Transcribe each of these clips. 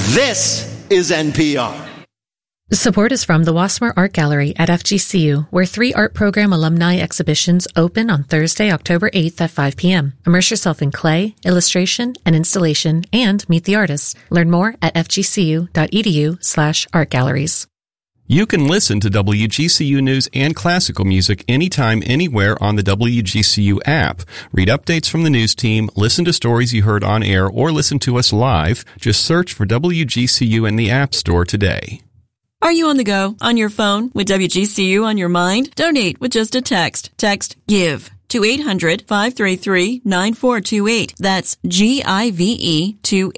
This is NPR. Support is from the Wasmer Art Gallery at FGCU, where 3 art program alumni exhibitions open on Thursday, October 8th at 5 p.m. Immerse yourself in clay, illustration, and installation, and meet the artists. Learn more at fgcu.edu/artgalleries. You can listen to WGCU news and classical music anytime, anywhere on the WGCU app. Read updates from the news team, listen to stories you heard on air, or listen to us live. Just search for WGCU in the App Store today. Are you on the go, on your phone, with WGCU on your mind? Donate with just a text. Text GIVE to 800-533-9428. That's GIVE to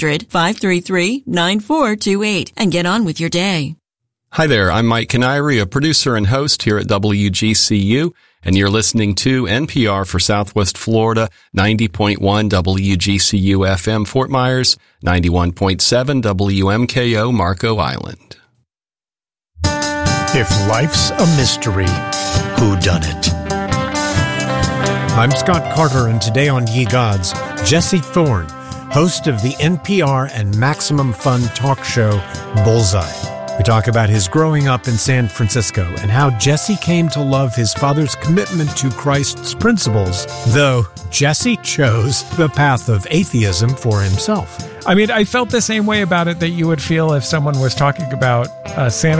800-533-9428. And get on with your day. Hi there, I'm Mike Canary, a producer and host here at WGCU, and you're listening to NPR for Southwest Florida, 90.1 WGCU FM Fort Myers, 91.7 WMKO Marco Island. If life's a mystery, whodunit? I'm Scott Carter, and today on Ye Gods, Jesse Thorne, host of the NPR and Maximum Fun talk show Bullseye. We talk about his growing up in San Francisco and how Jesse came to love his father's commitment to Christ's principles, though Jesse chose the path of atheism for himself. I mean, I felt the same way about it that you would feel if someone was talking about Santa